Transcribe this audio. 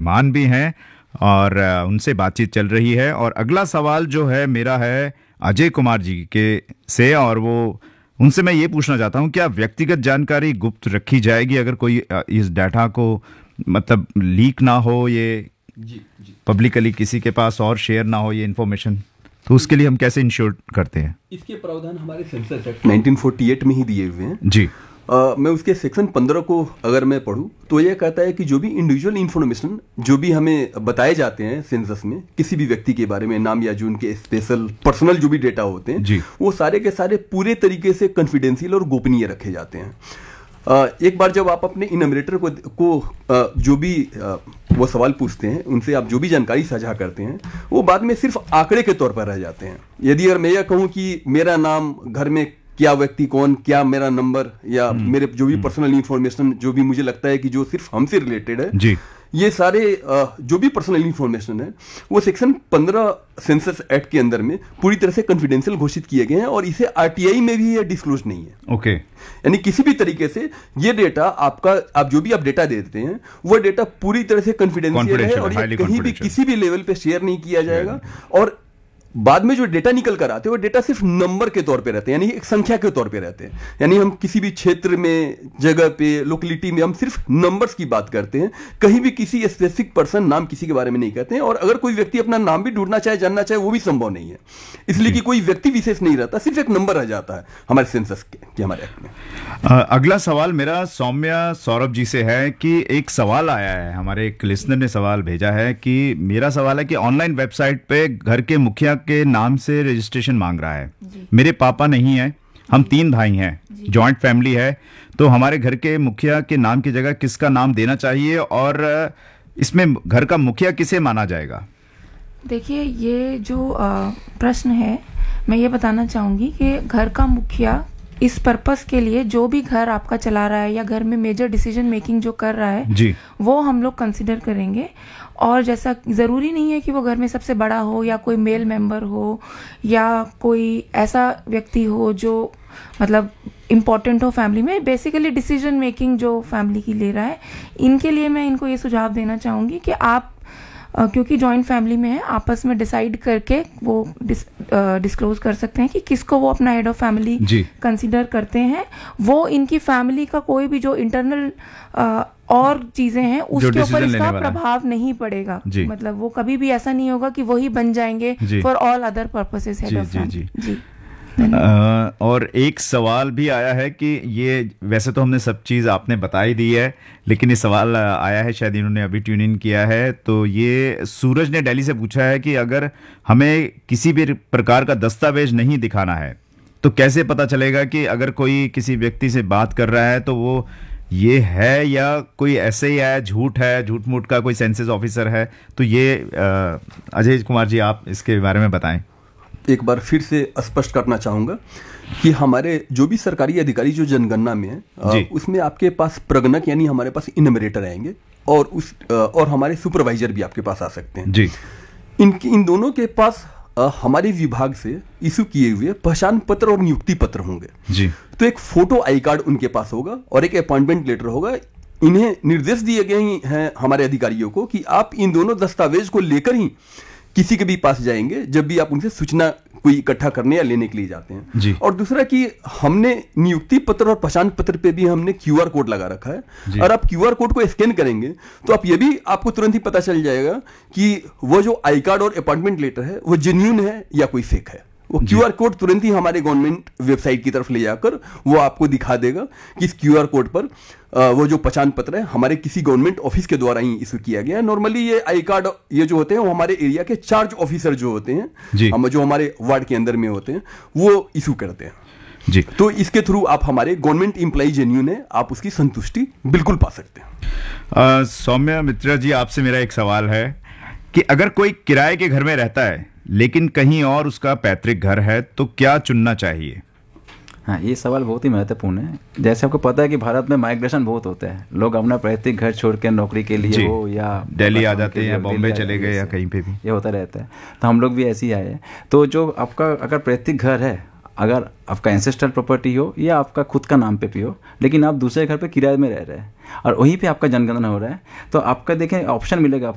मेहमान भी हैं और उनसे बातचीत चल रही है। और अगला सवाल जो है मेरा है अजय कुमार जी के से, और वो उनसे मैं ये पूछना चाहता हूँ, क्या व्यक्तिगत जानकारी गुप्त रखी जाएगी अगर कोई इस डाटा को मतलब लीक ना हो, ये पब्लिकली किसी के पास और शेयर ना हो ये इन्फॉर्मेशन, तो उसके लिए हम कैसे इंश्योर करते हैं? इसके प्रावधान हमारे सेंसस एक्ट 1948 में ही दिए हुए हैं जी। मैं उसके सेक्शन 15 को अगर मैं पढूं तो यह कहता है कि जो भी इंडिविजुअल इन्फॉर्मेशन जो भी हमें बताए जाते हैं सेंसस में किसी भी व्यक्ति के बारे में, नाम या जो उनके स्पेशल पर्सनल जो भी डेटा होते हैं वो सारे के सारे पूरे तरीके से कॉन्फिडेंशियल और गोपनीय रखे जाते हैं। एक बार जब आप अपने इनमरेटर को जो भी वो सवाल पूछते हैं, उनसे आप जो भी जानकारी साझा करते हैं, वो बाद में सिर्फ आंकड़े के तौर पर रह जाते हैं। यदि अगर मैं यह कहूँ कि मेरा नाम, घर में क्या व्यक्ति कौन, क्या मेरा नंबर या मेरे जो भी पर्सनल इंफॉर्मेशन जो भी मुझे लगता है कि जो सिर्फ हमसे रिलेटेड है जी, ये सारे जो भी पर्सनल इंफॉर्मेशन है वो सेक्शन 15 सेंसस एक्ट के अंदर में पूरी तरह से कॉन्फिडेंशियल घोषित किए गए हैं और इसे आरटीआई में भी ये डिस्क्लोज नहीं है। ओके। यानी किसी भी तरीके से ये डेटा आप जो भी आप डेटा देते हैं वो डेटा पूरी तरह से कॉन्फिडेंशियल है और ये कहीं भी किसी भी लेवल पे शेयर नहीं किया जाएगा। और बाद में जो डेटा निकल कर आते हैं वो डेटा सिर्फ नंबर के तौर पे रहते हैं, यानी एक संख्या के तौर पे रहते हैं। यानी हम किसी भी क्षेत्र में, जगह पे, लोकेलिटी में हम सिर्फ नंबर्स की बात करते हैं, कहीं भी किसी स्पेसिफिक पर्सन, नाम किसी के बारे में नहीं कहते हैं। और अगर कोई व्यक्ति अपना नाम भी ढूंढना चाहे, जानना चाहे, वो भी संभव नहीं है, इसलिए कि कोई व्यक्ति विशेष नहीं रहता, सिर्फ एक नंबर रह जाता है हमारे सेंसस के हमारे एक्ट में। अगला सवाल मेरा सौम्या सौरभ जी से है कि एक सवाल आया है, हमारे एक लिसनर ने सवाल भेजा है कि मेरा सवाल है कि ऑनलाइन वेबसाइट पे घर के मुखिया के नाम से रजिस्ट्रेशन मांग रहा है। मेरे पापा नहीं है, हम 3 भाई हैं, जॉइंट फैमिली है, तो हमारे घर के मुखिया के नाम की जगह किसका नाम देना चाहिए और इसमें घर का मुखिया किसे माना जाएगा? देखिए, ये जो प्रश्न है, मैं ये बताना चाहूंगी कि घर का मुखिया इस पर्पस के लिए जो भी घर आपका चला रहा है या घर में मेजर डिसीजन मेकिंग जो कर रहा है जी, वो हम लोग कंसिडर करेंगे। और जैसा ज़रूरी नहीं है कि वो घर में सबसे बड़ा हो या कोई मेल मेंबर हो या कोई ऐसा व्यक्ति हो जो मतलब इम्पॉर्टेंट हो फैमिली में। बेसिकली डिसीजन मेकिंग जो फैमिली की ले रहा है, इनके लिए मैं इनको ये सुझाव देना चाहूँगी कि आप क्योंकि जॉइंट फैमिली में है, आपस में डिसाइड करके वो डिस्क्लोज कर सकते हैं कि किसको वो अपना हेड ऑफ फैमिली कंसीडर करते हैं। वो इनकी फैमिली का कोई भी जो इंटरनल और चीजें हैं उसके ऊपर इसका प्रभाव नहीं पड़ेगा। मतलब वो कभी भी ऐसा नहीं होगा कि वही बन जाएंगे for all other purposes head of family. जी। और एक सवाल भी आया है कि ये वैसे तो हमने सब चीज़ आपने बता ही दी है, लेकिन ये सवाल आया है, शायद इन्होंने अभी ट्यून इन किया है, तो ये सूरज ने दिल्ली से पूछा है कि अगर हमें किसी भी प्रकार का दस्तावेज नहीं दिखाना है तो कैसे पता चलेगा कि अगर कोई किसी व्यक्ति से बात कर रहा है तो वो ये है या कोई ऐसे ही है, झूठ मूठ का कोई सेंसस ऑफिसर है? तो ये अजय कुमार जी, आप इसके बारे में बताएं। एक बार फिर से स्पष्ट करना चाहूँगा कि हमारे जो भी सरकारी अधिकारी जो जनगणना में है उसमें आपके पास प्रगणक यानी हमारे पास इनमरेटर आएंगे और हमारे सुपरवाइजर भी आपके पास आ सकते हैं जी। इन दोनों के पास हमारे विभाग से इशू किए हुए पहचान पत्र और नियुक्ति पत्र होंगे जी। तो एक फोटो आई कार्ड उनके पास होगा और एक अपॉइंटमेंट लेटर होगा। इन्हें निर्देश दिए गए हैं हमारे अधिकारियों को कि आप इन दोनों दस्तावेज को लेकर ही किसी के भी पास जाएंगे जब भी आप उनसे सूचना कोई इकट्ठा करने या लेने के लिए जाते हैं जी। और दूसरा कि हमने नियुक्ति पत्र और पहचान पत्र पे भी हमने क्यूआर कोड लगा रखा है और आप क्यूआर कोड को स्कैन करेंगे तो आप ये भी आपको तुरंत ही पता चल जाएगा कि वो जो आई कार्ड और अपॉइंटमेंट लेटर है वो जेन्युइन है या कोई फेक है। वो क्यूआर कोड तुरंत ही हमारे गवर्नमेंट वेबसाइट की तरफ ले जाकर वो आपको दिखा देगा कि इस क्यूआर कोड पर वो जो पहचान पत्र है हमारे किसी गवर्नमेंट ऑफिस के द्वारा ही इशू किया गया है। नॉर्मली ये आई कार्ड ये जो होते हैं वो हमारे एरिया के चार्ज ऑफिसर जो होते हैं, जो हमारे वार्ड के अंदर में होते हैं, वो इशू करते हैं जी। तो इसके थ्रू आप हमारे गवर्नमेंट एम्प्लॉय जेन्युइन है, आप उसकी संतुष्टि बिल्कुल पा सकते हैं। सौम्या मित्रा जी, आपसे मेरा एक सवाल है कि अगर कोई किराए के घर में रहता है लेकिन कहीं और उसका पैतृक घर है तो क्या चुनना चाहिए? हाँ, ये सवाल बहुत ही महत्वपूर्ण है। जैसे आपको पता है कि भारत में माइग्रेशन बहुत होता है, लोग अपना पैतृक घर छोड़ के नौकरी के लिए हो या दिल्ली आ जाते हैं या बॉम्बे चले गए या कहीं पे भी, ये होता रहता है। तो हम लोग भी ऐसे ही आए हैं। तो जो आपका अगर पैतृक घर है, अगर आपका एंसेस्ट्रल प्रॉपर्टी हो या आपका खुद का नाम पे भी हो, लेकिन आप दूसरे घर पे किराए में रह रहे हैं और वहीं पे आपका जनगणना हो रहा है, तो आपका देखें ऑप्शन मिलेगा